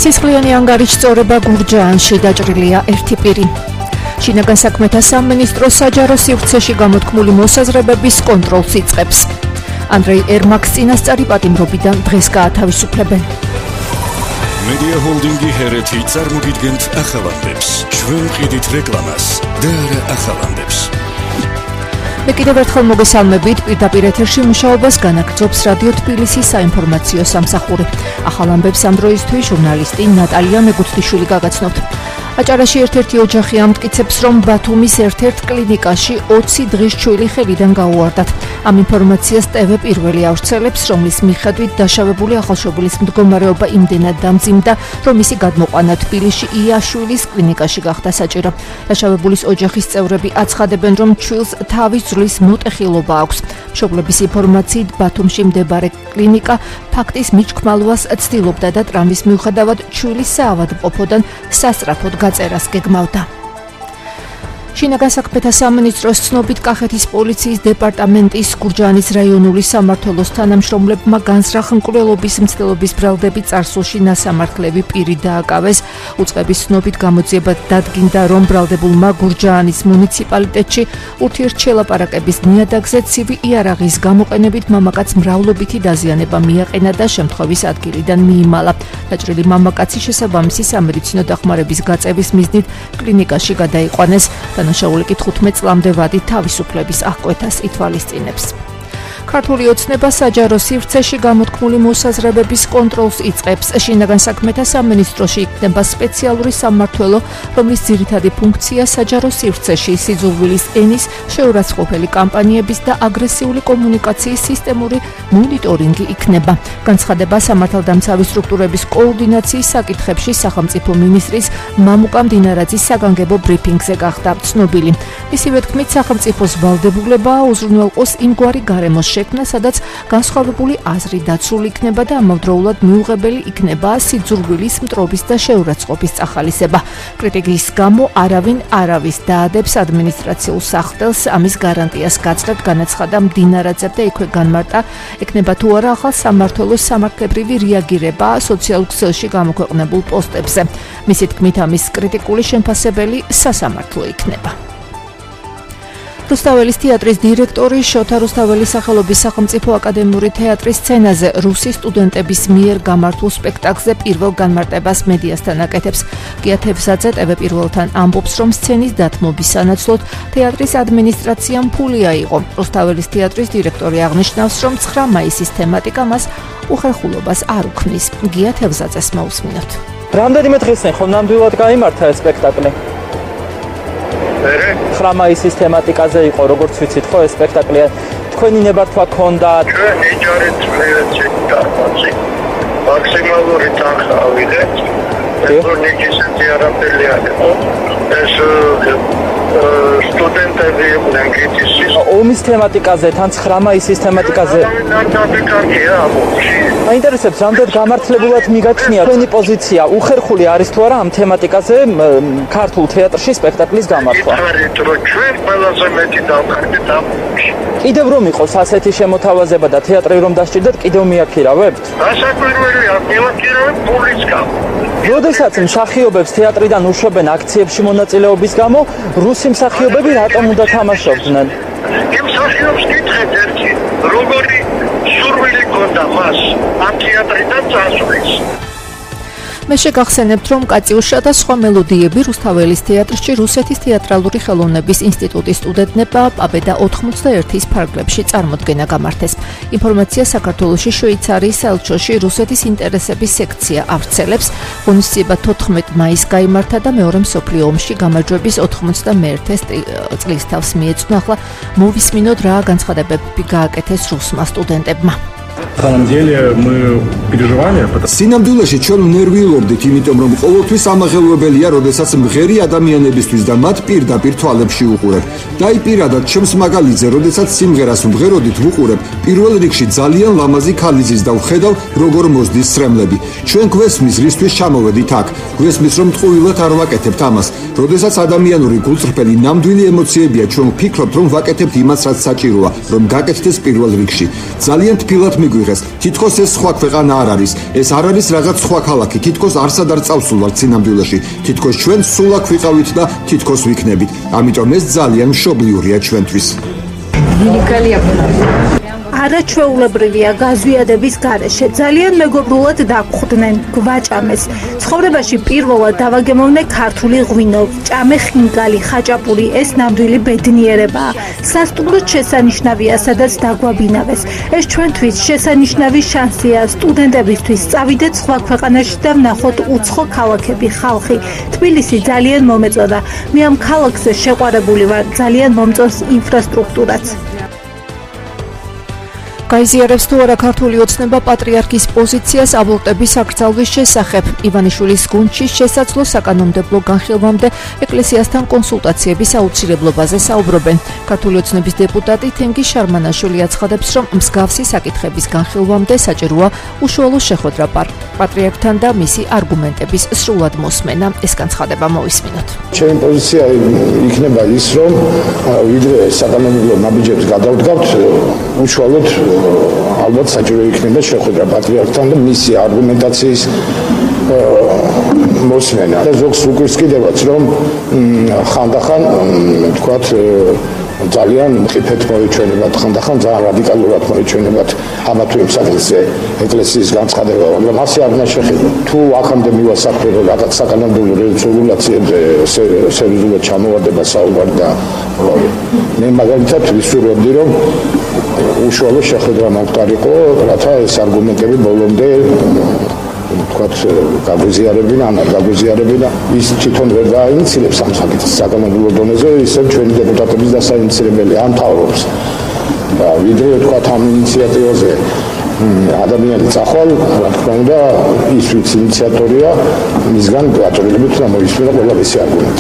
სისხლიანი ანგარიშ წორება გურჯაანში დაჭრილია ერთი პირი. შინაგან საქმეთა სამინისტრო საჯარო სივრცეში გამოთქმული მოსაზრებების კონტროლს იწყებს. ანდრეი ერმაკს წინასწარი პატიმრობიდან დღეს გაათავისუფლებენ. Media Holdingi Hereti წარმოგიდგენთ ახალანდებს. ჩვენ ყიდით რეკლამას და არა ახალანდებს. მე კიდევ ერთხელ მოგესალმებით, პირდაპირ ეთერში მუშაობას განაგრძობს რადიო თბილისის საინფორმაციო სამსახური. ახალ ამბებს ამ დროისთვის ჟურნალისტი ნატალია მეგუთლიშვილი გაგაცნობთ. აჭარაში ერთ-ერთი ოჯახი ამტკიცებს, რომ ბათუმის ერთ-ერთ კლინიკაში 20 დღის ჩვილი ხელიდან გაუვარდათ. ამ ინფორმაციას ტევე პირველი ავრცელებს, რომლის მიხედვით დაშავებული ახალშობილის მდგომარეობა იმდენად დამძიმდა, რომ მისი გადმოყვანა თბილისში იაშვილის კლინიკაში გახდა საჭირო. დაშავებულის ოჯახის წევრები აცხადებენ, რომ ჩვილს თავის ძვლის მოტეხილობა აქვს. მშობლების ინფორმაციით, ბათუმში მდებარე კლინიკა ფაქტის მიჩქმალვას ცდილობდა და ტრამვის მიუხედავად ჩვილის საავადმყოფოდან სასწრაფოდ გაწერას გეგმავდა. შინაგან საქმეთა სამინისტროს ცნობით, კახეთის პოლიციის დეპარტამენტის გურჯაანის რაიონული სამმართველოს თანამშრომლებმა განსრახ მკვლელობის მცდელობის ბრალდები წარსულში ნასამართლები პირი დააკავეს. უწყების ცნობით გამოძიებად დადგინდა, რომ ბრალდებულმა გურჯაანის მუნიციპალიტეტში ურთიერთშელაპარაკების ნიადაგზე ცივი იარაღის გამოყენებით მამაკაც მრავლობითი დაზიანება მიაყენა და შემთხვევის ადგილიდან მიიმალა. დაჭრილი მამაკაცი შესაბამისი სამედიცინო დახმარების გაწევის მიზნით კლინიკაში გადაიყვანეს. დანაშაული კი 15 წლამდე ვადი თავისუფლების აღკვეთას ითვალისწინებს. ქართული ოცნება საჯარო სივრცეში გამოთქმული მოსაზრებების კონტროლს იწყებს. შინაგან საქმეთა სამინისტროში იქნება სპეციალური სამმართველო, რომლის ძირითადი ფუნქცია საჯარო სივრცეში სიძულვილის ენის შეურაცხყოფელი კამპანიების და აგრესიული კომუნიკაციის სისტემური მონიტორინგი იქნება. განცხადება სამართალდამცავი სტრუქტურების კოორდინაციის საკითხებში სახელმწიფო მინისტრის მამუკა მდინარაძის საგანგებო ბრიფინგზე გახდა ცნობილი. მისივე თქმით, სახელმწიფოს ვალდებულებაა უზრუნველყოს იმგვარი გარემოს შექმნა, სადაც განსხვავებული აზრი დაცული იქნება და ამავდროულად მიუღებელი იქნება სიძულვილის მტრობის და შეურაცხყოფის წახალისება. კრიტიკის გამო არავინ არავის დაადებს ადმინისტრაციულ სახდელს ამის გარანტიას გაცდათ, განაცხადა მდინარაძე და იქვე განმარტა, ექნება თუ არა ახალ სამმართველოს სამართლებრივი რეაგირება სოციალურ ქსელში გამოქვეყნებულ პოსტებზე. მისი თქმით, ამის კრიტიკული შემფასებელი სასამართლო იქნება. რუსთაველის თეატრის დირექტორი შოთა რუსთაველის სახელობის სახელმწიფო აკადემიური თეატრის სცენაზე რუსი სტუდენტების მიერ გამართულ სპექტაკლზე პირველ განმარტებას მედიასთან აკეთებს. გია თევზაძე ტევე პირველთან ამბობს, რომ სცენის დათმობის სანაცვლოდ თეატრის ადმინისტრაციამ ფული აიღო. რუსთაველის თეატრის დირექტორი აღნიშნავს, რომ 9 მაისის თემატიკა მას უხერხულობას არ უქმნის. გია თევზაძეს მოусმინოთ. რამდენიმე დღესწინ ხო ნამდვილად გაიმართა ეს სპექტაკლი? 9 მაისის თემატიკაზე იყო, როგორც ვიცით, ხო ეს სპექტაკლი. თქვენი ნებართვა ქონდა? ჩვენ ეჯარით მეცეკტარბაცი. მაქსიმალური თანხა ავიღეთ. ეკონომიკის არაფერი არ იყო. ეს სტუდენტები იყვნენ კრიტიკის. ომის თემატიკაზე, თან 9 მაისის თემატიკაზე. მაინტერესებს, რამდენად გამართლებულად მიგაჩნია თქვენი პოზიცია, უხერხული არის თუ არა ამ თემატიკაზე ქართულ თეატრში სპექტაკლის გამართვა? ჩვენ ყველაზე მეტი დავკარგეთ ამ. კიდევ რომ იყოს ასეთი შემოთავაზება და თეატრი რომ დასჭირდეთ, კიდევ მიაქირავებთ? გასაკვირველია, მივაქირავებ ფულის გამო. როდესაც მსახიობებს თეატრიდან უშვებენ აქციებში მონაწილეობის გამო, რუსი მსახიობები რატომ უნდა თამაშობდნენ? იმ მსახიობს კითხეთ ერთი, როგორი სურვილი ქონდა მას ამ თეატრიდან წასვლის. მე შეგახსენებთ, რომ კაციუშა და სხვა მელოდიები რუსთაველის თეატრში რუსეთის თეატრალური ხელოვნების ინსტიტუტის სტუდენტებმა პაბედა 91-ის ფარგლებში წარმოდგენა გამართეს. ინფორმაცია საქართველოში შვეიცარიის საელჩოში რუსეთის ინტერესების სექცია ავრცელებს. ღონისძიება 14 მაისს გაიმართა და მეორე მსოფლიო ომში გამარჯვების 91 წლის თავს მიეწვნა. ახლა მოვისმინოთ, რა განცხადებები გააკეთეს რუსმა სტუდენტებმა. На самом деле мы переживали, სინამდვილეში ჩვენ ნერვიულობდით, იმიტომ რომ ყოველთვის ამაღელვებელია, როდესაც მღერი ადამიანებისთვის და მათ პირდაპირ თვალებში უყურებ. დაიპირადად ჩემს მაგალითზე, როდესაც სიმღერას ვმღეროდით, ვუყურებ პირველ რიგში ძალიან ლამაზი ქალიზის და ვხედავ, როგორ მოსდის სრემლები. ჩვენ გვესმის, რისთვის ჩამოვედით აქ. გვესმის, რომ ტყუილად არ ვაკეთებთ ამას. როდესაც ადამიანური გულწრფელი ნამდვილი ემოციებია, ჩვენ ვფიქრობთ, რომ ვაკეთებთ იმას, რაც საჭიროა, რომ გაკეთდეს პირველ რიგში. ძალიან თბილად მიგვიღეს. თითქოს ეს სხვა ქვეყანა არ არის. ეს არ არის რაღაც სხვა ქალაქი. თითქოს არსად არ წავსულვართ სინამდვილეში. თითქოს ჩვენ სულ აქ ვიყავით და თითქოს ვიქნებით. ამიტომ ეს ძალიან მშობლიურია ჩვენთვის. არაჩვეულებრივია გაზვიადების გარეშე. ძალიან მეგობრულად დაგხვდნენ, გვაჭამეს. ცხოვრებაში პირველად დავაგემოვნე ქართული ღვინო, ჭამე ხინკალი, ხაჭაპური, ეს ნამდვილი ბედნიერებაა. სასტუმროდ შესანიშნავია, სადაც დაგვაბინავეს. ეს ჩვენთვის შესანიშნავი შანსია სტუდენტებისთვის. წავიდეთ სხვა ქვეყანაში და ვნახოთ უცხო ქალაქები, ხალხი. თბილისი ძალიან მომეწონა. მე ამ ქალაქზე შეყვარებული ვარ, ძალიან მომწონს ინფრასტრუქტურაც. გაიზიარებს თუ არა ქართული ოცნება პატრიარქის პოზიციას აბორტების აკრძალვის შესახებ. ივანიშვილის გუნდში შესაძლო საკანონმდებლო განხილვამდე ეკლესიასთან კონსულტაციების აუცილებლობაზე საუბრობენ. ქართული ოცნების დეპუტატი თენგი შარმანაშვილი აცხადებს, რომ მსგავსი საკითხების განხილვამდე საჭიროა უშუალო შეხვედრა პატრიარქთან და მისი არგუმენტების სრულად მოსმენა. ეს განცხადება მოვისმინოთ. ჩემი პოზიცია იქნება ის, რომ ვიდრე საკანონმდებლო ნაბიჯებს გადავდგავთ, უშუალოდ ალბათ საჭირო იქნება შეხვედრა პატრიარქთან და მისი არგუმენტაციის მოსმენა. და ზოგს უგვირსკიდებაც, რომ ხანდახან თქვათ ძალიან მყიფეთ მოიჩვენებათ, ხანდახან ძალიან რადიკალურად მოიჩვენებათ ამა თუ იმ საკითხზე ეკლესიის განცხადება, მაგრამ ასე არ უნდა შეხედო. თუ აქამდე მივასახე, რომ რაღაც საკანონმდებლო რეგულაციებზე სერიოზულად ჩამოვარდება საუბარი და მე მაგალითად ვისურვებდი, რომ უშუალო შეხვედრა მომხდარიყო, რათა ეს არგუმენტები ბოლომდე თქვათ გაგვიზიარებინა, ან არ გაგვიზიარებინა. ის თვითონ ვერ გაინიცირებს ამ საკითხს საკანონმდებლო დონეზე, ისევ ჩვენი დეპუტატების დასაინიცირებელი ამ თავრობს. ვიდრე თქვათ ამ ინიციატივაზე ადამიანი წახვალ, რა თქმა უნდა, ის ვინც ინიციატორია, მისგან გაწოლილებით უნდა მოისმინა ყველა მისი არგუმენტი.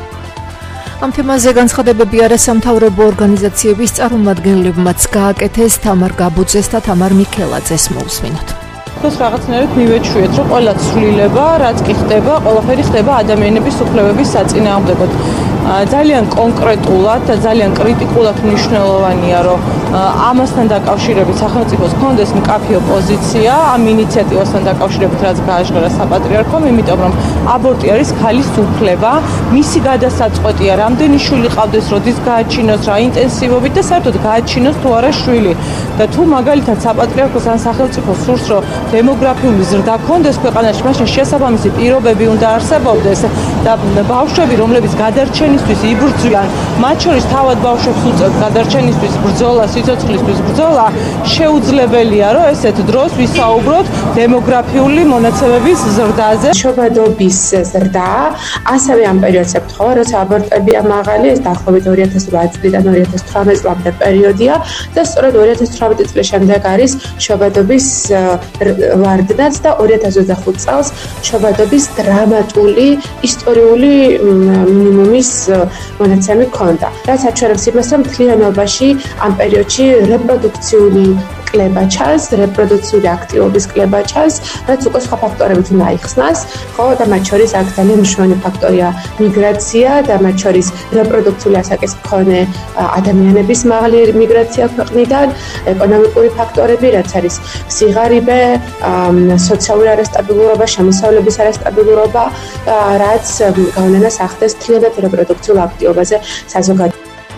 ამ თემაზე განცხადებები არასამთავრობო ორგანიზაციების წარმომადგენლებმაც გააკეთეს. თამარ გაბუძეს და თამარ მიქელაძეს მოვსმინოთ. ეს რაღაცნაირად მივეჩვიეთ, რომ ყველა ცვლილება, რაც კი ხდება, ყველაფერი ხდება ადამიანების უფლებების საწინააღმდეგოდ. ძალიან კონკრეტულად და ძალიან კრიტიკულად მნიშვნელოვანია, რომ ამასთან დაკავშირებით სახელმწიფოს კონდეს მკაფიო პოზიცია ამ ინიციატივასთან დაკავშირებით, რაც გააჟღერა საპატრიარქომ, იმიტომ რომ აბორტი არის ქალის უფლება, მისი გადასაწყვეტია, რამდენი შვილი ყავდეს, როდის გააჩინოს, რა ინტენსივობით და საერთოდ გააჩინოს თუ არა შვილი. და თუ მაგალითად საპატრიარქოს ან სახელმწიფოს სურს, რომ დემოგრაფიული ზრდა კონდეს ქვეყანაში, მაშინ შესაბამისი პირობები უნდა არსებობდეს და ბავშვები, რომლებიც გადარჩენისთვის იბრძვიან, მათ შორის თავად ბავშვებს უწევთ გადარჩენისთვის ბრძოლა, სიცოცხლისთვის ბრძოლა, შეუძლებელია, რომ ესეთ დროს ვისაუბროთ დემოგრაფიული მონაცემების ზრდაზე. შობადობის ზრდა, ასევე ამ პერიოდს ემთხვევა, როცა აბორტებია მაღალი, ეს დაახლოებით 2008 წლიდან 2018 წლამდე პერიოდია და სწორედ 2018 წლის შემდეგ არის შობადობის ვარდნაც და 2025 წელს შობადობის დრამატული ისტორიული მინიმუმის მონაცემი ჰქონდა. რაც აჩვენებს იმას, რომ მთლიანობაში ამ პერიოდში რეპროდუქციული კლება ჩანს, რეპროდუქციული აქტივობის კლება ჩანს, რაც უკვე სხვა ფაქტორებით უნდა აიხსნას, ხო, და მათ შორის აქ ძალიან მნიშვნელოვანი ფაქტორია მიგრაცია და მათ შორის რეპროდუქციული ასაკის მქონე ადამიანების მაღალი მიგრაცია ქვეყნიდან, ეკონომიკური ფაქტორები, რაც არის სიღარიბე, სოციალური არასტაბილურობა, შემოსავლების არასტაბილურობა, რაც გავლენას ახდენს მთლიანად რეპროდუქციულ აქტივობაზე საზოგადოებაში.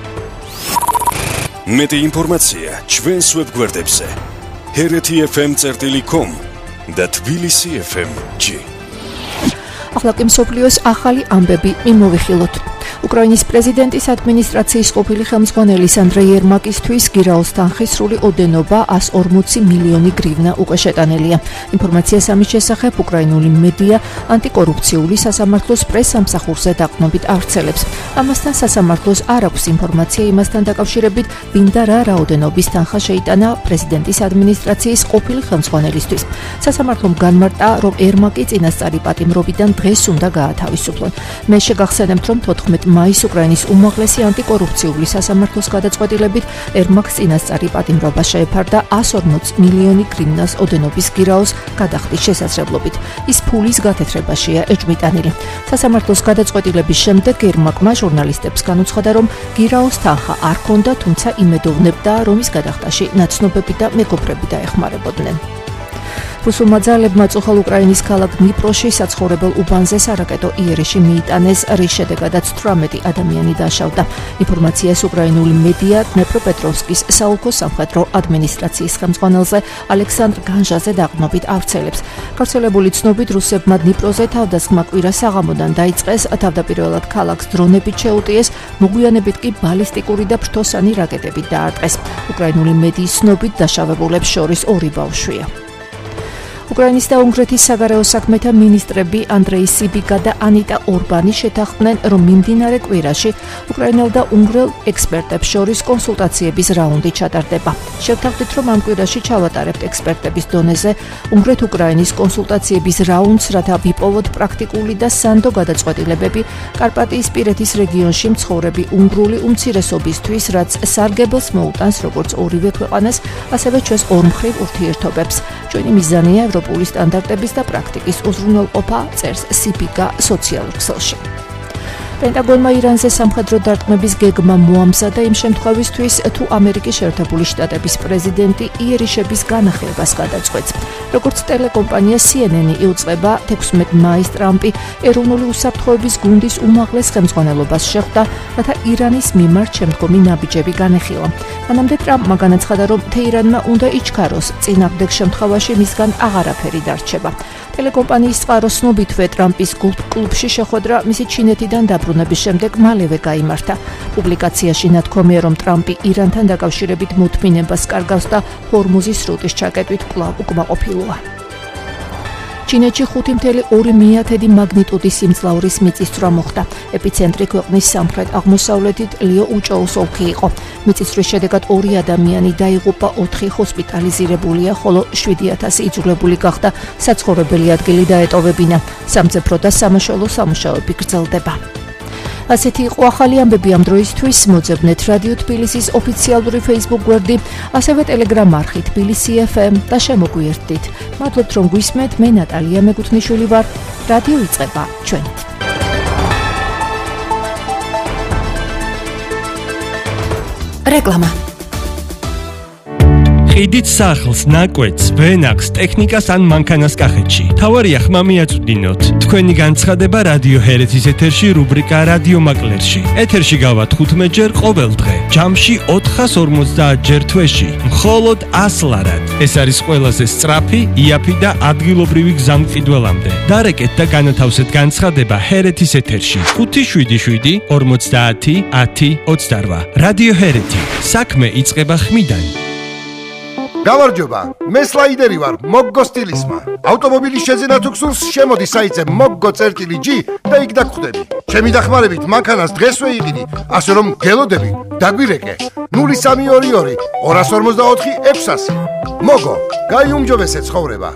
მეტი ინფორმაცია ჩვენს ვებგვერდებზე hereti.fm.com და tbilisi FM-G. ახლა კი მსოფლიოს ახალი ამბები მიმოვიხილოთ. უკრაინის პრეზიდენტის ადმინისტრაციის ყოფილი ხელმძღვანელი ანდრეი ერმაკისთვის გირაოს თანხის სრული ოდენობა 140 მილიონი გრივნა უკვე შეტანილია. ინფორმაციას ამის შესახებ უკრაინული მედია ანტიკორუფციული სასამართლოს პრეს-სამსახურზე დაყრდნობით ავრცელებს. ამასთან სასამართლოს არ აქვს ინფორმაცია იმასთან დაკავშირებით, ვინ და რა რაოდენობის თანხა შეიტანა პრეზიდენტის ადმინისტრაციის ყოფილი ხელმძღვანელისთვის. სასამართლომ განმარტა, რომ ერმაკი წინასწარი პატიმრობიდან დღეს უნდა გაათავისუფლონ. მე შეგახსენებთ, რომ 14 მაისს უკრაინის უმაღლესი ანტიკორუფციული სასამართლოს გადაწყვეტილებით ერმაკს წინასწარი პატიმრობა შეეფარდა 140 მილიონი გრივნას ოდენობის გირაოს გადახდის შესაძლებლობით. ის ფულის გათეთრებაშია ეჭვმიტანილი. სასამართლოს გადაწყვეტილების შემდეგ ერმაკმა ჟურნალისტებს განუცხადა, რომ გირაოს თანხა არ ჰქონდა, თუმცა იმედოვნებდა, რომ ის გადახდაში ნაცნობები და მეგობრები დაეხმარებოდნენ. რუსულმა ძალებმა წუხალ უკრაინის ქალაქ დნიპროში საცხოვრებელ უბანზე სარაკეტო იერიში მიიტანეს, რის შედეგადაც 18 ადამიანი დაშავდა. ინფორმაციას უკრაინული მედია დნეპროპეტროვსკის საოლქო სამხედრო ადმინისტრაციის ხელმძღვანელზე ალექსანდრ განჟაძე დაყრდნობით ავრცელებს. გავრცელებული ცნობით, რუსებმა დნიპროზე თავდასხმა კვირა საღამოდან დაიწყეს, თავდაპირველად ქალაქს დრონებით შეუტიეს, მოგვიანებით კი ბალისტიკური და ფრთოსანი რაკეტებით დაარტყეს. უკრაინული მედიის ცნობით, დაშავებულებს შორის 2 ბავშვია. უკრაინის და უნგრეთის საგარეო საქმეთა მინისტრები ანდრეი სიბიგა და ანიტა ორბანი შეთანხმდნენ, რომ მიმდინარე კვირაში უკრაინელ და უნგრელ ექსპერტებს შორის კონსულტაციების რაუნდი ჩატარდება. შევთანხმდით, რომ ამ კვირაში ჩავატარებთ ექსპერტების დონეზე უნგრეთ-უკრაინის კონსულტაციების რაუნდს, რათა ვიპოვოთ პრაქტიკული და სანდო გადაწყვეტილებები კარპატიისპირეთის რეგიონში მცხოვრები უნგრული უმცირესობისთვის, რაც სარგებელს მოუტანს როგორც ორივე ქვეყანას, ასევე ჩვენს ორმხრივ ურთიერთობებს. ჩვენი მიზანია ევროპული სტანდარტების და პრაქტიკის უზრუნველყოფა, წერს სიბიგა სოციალურ ქსელში. პენტაგონმა ირანზე სამხედრო დარტყმების გეგმა მოამზადა იმ შემთხვევისთვის, თუ ამერიკის შეერთებული შტატების პრეზიდენტი იერიშების განახილებას გადაწყვეტს. როგორც ტელეკომპანია CNN იუწყება, 16 მაისს ტრამპი ეროვნული უსაფრთხოების გუნდის უმაღლეს ხელმძღვანელობას შეხვდა, რათა ირანის მიმართ შემდგომი ნაბიჯები განეხილა. მანამდე ტრამპმა განაცხადა, რომ თეირანმა უნდა იჩქაროს, წინააღმდეგ შემთხვევაში მისგან აღარაფერი დარჩება. ტელეკომპანიის წყაროს ცნობითვე ტრამპის კლუბში შეხვედრა მისი ჩინეთიდან დაბრუნების შემდეგ მალევე გაიმართა. პუბლიკაციაში ნათქვამია, რომ ტრამპი ირანთან დაკავშირებით მოთმინებას კარგავს და ჰორმუზის სრუტის ჩაკეტვით კვლავ უკმაყოფილოა. ჩინეთში 5.2 მაგნიტუდის სიმძლავრის მიწისძვრა მოხდა. ეპიცენტრი ქვეყნის სამხრეთ-აღმოსავლეთით ლიოუჭოუს ოლქი იყო. მიწისძვრის შედეგად 2 ადამიანი დაიღუპა, 4 ჰოსპიტალიზირებულია, ხოლო 7,000 იძულებული გახდა საცხოვრებელი ადგილი დაეტოვებინა. სამძებრო და სამაშველო სამუშაოები გრძელდება. ასეთი იყო ახალი ამბები ამ დროისთვის. მოძებნეთ რადიო თბილისის ოფიციალური Facebook გვერდი, ასევე Telegram არხი თბილისი FM და შემოგვიერთდით. მადლობთ, რომ გვისმენთ. მე ნატალია მეკუთვნიშვილი ვარ. რადიო იწყება ჩვენით. რეკლამა. ყიდით სახლს, ნაკვეთს, ვენახს, ტექნიკას ან მანქანას კახეთში. თავარია ხმა მიაწვდინოთ. თქვენი განცხადება რადიო ჰერეთის ეთერში რუბრიკა რადიო მაკლერში. ეთერში გავა 15 ჯერ ყოველ დღე. ჯამში 450 ჯერ თვეში. მხოლოდ 100 ლარად. ეს არის ყველაზე სწრაფი, იაფი და ადგილობრივი გზამკიდველამდე. დარეკეთ და განათავსეთ განცხადება ჰერეთის ეთერში. 577 50 10 28. რადიო ჰერეთი. საქმე იწყება ხმიდან. გამარჯობა, მე სლაიდერი ვარ, მოგგო სტილისმა. ავტომობილის შეძენა თუ გსურს, შემოდი საიტზე moggo.g და იქ დაგხვდები. ჩემი დახმარებით მანქანას დღესვე იყიდი, ასე რომ გელოდები, დაგვირეკე. 0322 254 600. მოგო, გაიუმჯობესე ცხოვრება.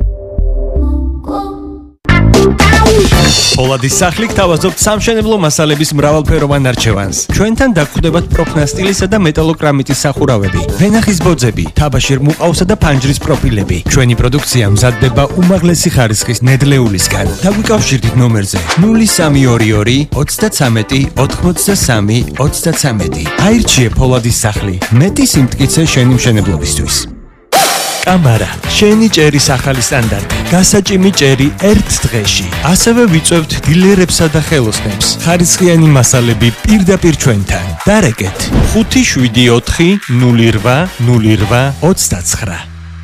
პოლადის სახლი გთავაზობთ სამშენებლო მასალების მრავალფეროვან არჩევანს. ჩვენთან დაგხვდებათ პროფნასტილისა და მეტალოკრამიტის სახურავები, ვენახის ბოძები, თაბაშირ მუყაოსა და ფანჯრის პროფილები. ჩვენი პროდუქცია მზადდება უმაღლესი ხარისხის ნედლეულისგან. დაგვიკავშირდით ნომერზე 0322 33 83 33. აირჩიე პოლადის სახლი. მეტი სიმტკიცე შენი მშენებლობისთვის. კამარა, შენი ჭერის ახალი სტანდარტი, გასაჭიმი ჭერი ერთ დღეში. ასევე ვიწევთ დილერებსა და ხელოსნებს. ხარისხიანი მასალები პირდაპირ ჩვენთან. დარეკეთ 574 08 08 29.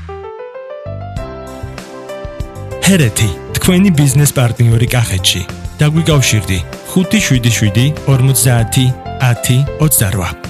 ჰერეთი, თქვენი ბიზნეს პარტნიორი კახეთში. დაგვიკავშირდი 577 50 10 28.